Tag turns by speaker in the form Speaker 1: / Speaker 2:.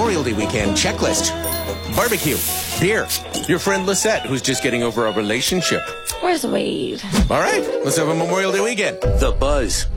Speaker 1: Memorial Day weekend checklist. Barbecue, beer, your friend Lisette, who's just getting over a relationship.
Speaker 2: Where's Wade?
Speaker 1: All right, let's have a Memorial Day weekend. The Buzz.